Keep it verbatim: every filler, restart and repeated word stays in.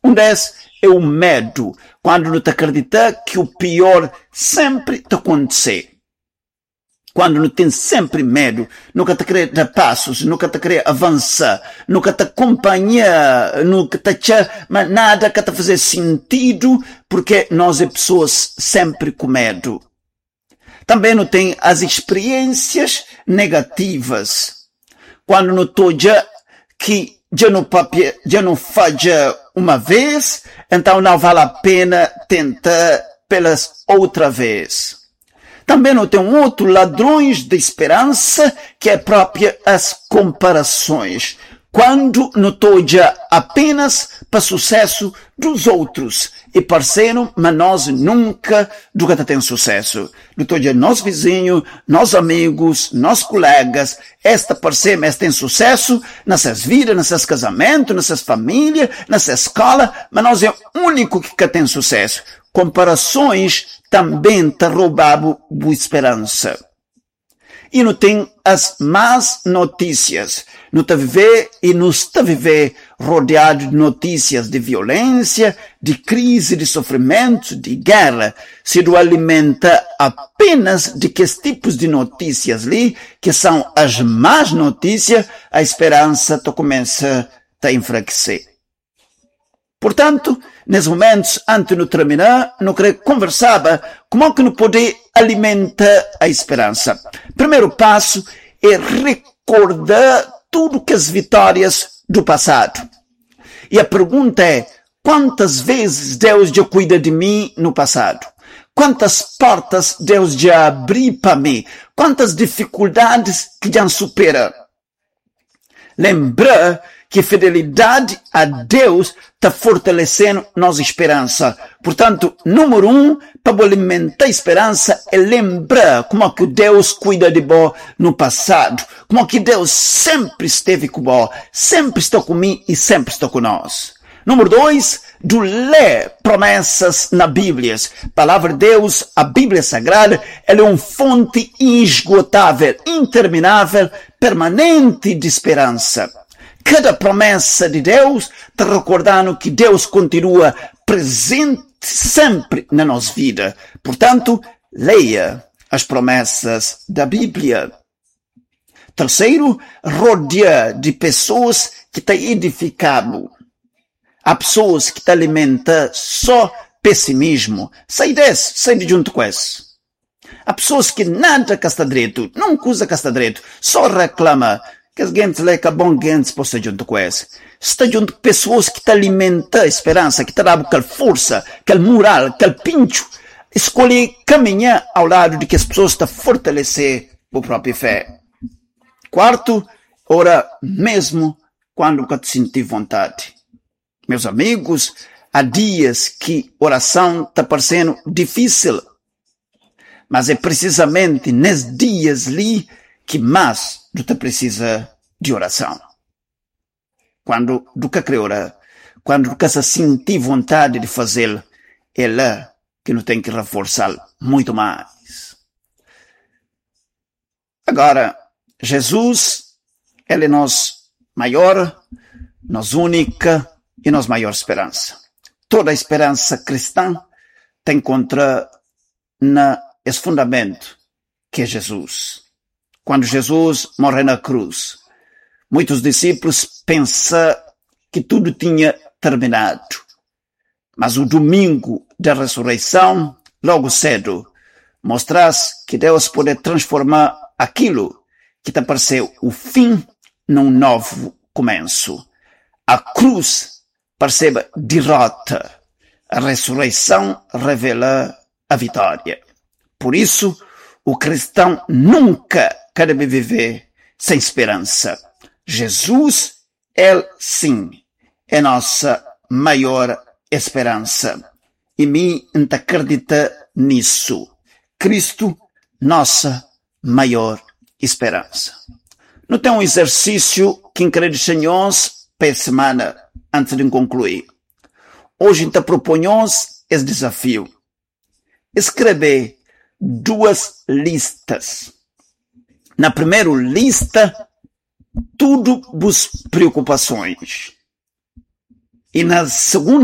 Um desses é o medo, quando não te acredita que o pior sempre te acontecer. Quando não tens sempre medo, nunca te querer dar passos, nunca te querer avançar, nunca te acompanhar, nunca te mas nada que te fazer sentido, porque nós é pessoas sempre com medo. Também não tem as experiências negativas. Quando não estou já que já não, papel, já não faz uma vez, então não vale a pena tentar pelas outra vez. Também não tem um outro ladrões de esperança, que é própria as comparações. Quando não estou já apenas para sucesso dos outros. E parceiro, mas nós nunca nunca tem sucesso. Não estou já nós vizinhos, nós amigos, nós colegas. Esta parceira, mas tem sucesso nessas vidas, nesses casamentos, nessas famílias, nessa escola, mas nós é o único que tem sucesso. Comparações também te roubaram a esperança. E não tem as más notícias. Não está viver e não está viver rodeado de notícias de violência, de crise, de sofrimento, de guerra. Se tu alimenta apenas de que tipos de notícias ali, que são as más notícias, a esperança te começa a enfraquecer. Portanto, nesses momentos, antes de terminar, eu queria conversar como é que não poder alimentar a esperança. Primeiro passo é recordar tudo que as vitórias do passado. E a pergunta é, quantas vezes Deus já cuida de mim no passado? Quantas portas Deus já abriu para mim? Quantas dificuldades que já supera? Lembrar que fidelidade a Deus está fortalecendo nossa esperança. Portanto, número um, para alimentar a esperança é lembrar como é que Deus cuida de nós no passado. Como é que Deus sempre esteve com nós, sempre está comigo e sempre está com nós. Número dois, do ler promessas na Bíblia. A palavra de Deus, a Bíblia Sagrada, ela é uma fonte inesgotável, interminável, permanente de esperança. Cada promessa de Deus está recordando que Deus continua presente sempre na nossa vida. Portanto, leia as promessas da Bíblia. Terceiro, rodear de pessoas que estão edificando. Há pessoas que estão alimentando só pessimismo. Sai desse, sai de junto com esse. Há pessoas que nada que está direito, não usa que está direito, só reclama. Que as gente lê que é bom gente possa junto com esse. Está junto com pessoas que te alimentam a esperança, que te dão aquela força, aquela moral, aquele pincho. Escolhe caminhar ao lado de que as pessoas te fortalecer a própria fé. Quarto, ora mesmo quando te sentir vontade. Meus amigos, há dias que oração está parecendo difícil. Mas é precisamente nesses dias ali que mais tu te precisa de oração. Quando tu quer crer orar, quando tu quer sentir vontade de fazê-lo, é lá que não tem que reforçar muito mais. Agora, Jesus, ele é nosso maior, nossa única e nossa maior esperança. Toda a esperança cristã tem contra na esse fundamento que é Jesus. Quando Jesus morre na cruz, muitos discípulos pensaram que tudo tinha terminado. Mas o domingo da ressurreição, logo cedo, mostrasse que Deus pode transformar aquilo que te pareceu o fim num novo começo. A cruz percebe derrota. A ressurreição revela a vitória. Por isso, o cristão nunca deve viver sem esperança. Jesus, ele sim, é nossa maior esperança. E me acredita nisso. Cristo, nossa maior esperança. Não tem um exercício que queridos senhores para a semana antes de concluir. Hoje te proponhamos esse desafio. Escrever duas listas. Na primeira lista, tudo as preocupações. E na segunda